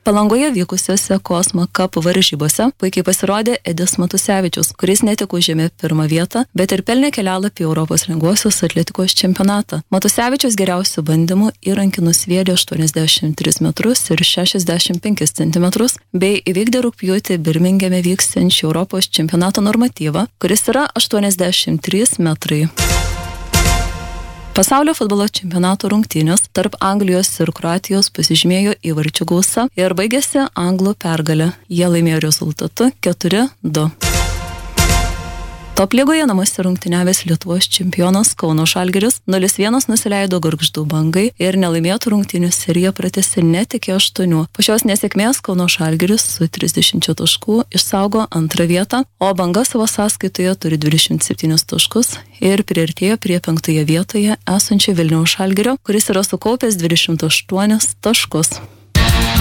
Palangoje vykusiose Cosmo Cup varžybose puikiai pasirodė Edis Matusevičius, kuris ne tik užėmė pirmą vietą, bet ir pelnė kelialapį į Europos lengvosios atletikos čempionatą. Matusevičius geriausių bandymų įrankį nusviedė 83 metrus ir 65 centimetrus, bei įvykdė rugpjūtį Birmingeme vyksiančią Europos čempionato normatyvą, kuris yra 83 metrai. Pasaulio futbolo čempionato rungtynės tarp Anglijos ir Kroatijos pasižymėjo įvarčių gausa ir baigėsi anglų pergalė. Jie laimėjo rezultatu 4-2. Top lygoje namuose rungtyniavęs Lietuvos čempionas Kauno Žalgiris 0-1 nusileido Gargždų Bangai ir nelaimėtų rungtynių seriją pratęsė net iki 8. Po šios nesėkmės Kauno Žalgiris su 30 taškų išsaugo antrą vietą, o Banga savo sąskaitoje turi 27 taškus ir priartėjo prie 5 vietoje esančio Vilniaus Žalgirio, kuris yra sukaupęs 28 taškus.